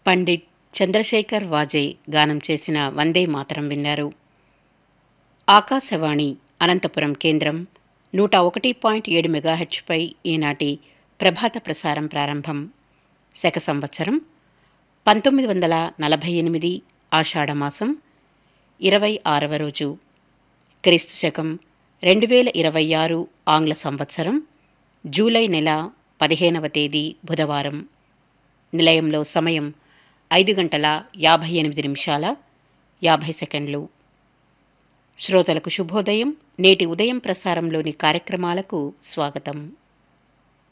పండిట్ చంద్రశేఖర్ వాజే గానం చేసిన వందే మాతరం విన్నారు. ఆకాశవాణి అనంతపురం కేంద్రం 101.7 మెగాహెర్ట్జ్పై ఈనాటి ప్రభాత ప్రసారం ప్రారంభం. శక సంవత్సరం 1948 ఆషాఢమాసం 26వ రోజు, క్రీస్తు శకం 2026 ఆంగ్ల సంవత్సరం జూలై నెల 15వ తేదీ బుధవారం. నిలయంలో సమయం 5:58 శ్రోతలకు శుభోదయం. నేటి ఉదయం ప్రసారంలోని కార్యక్రమాలకు స్వాగతం.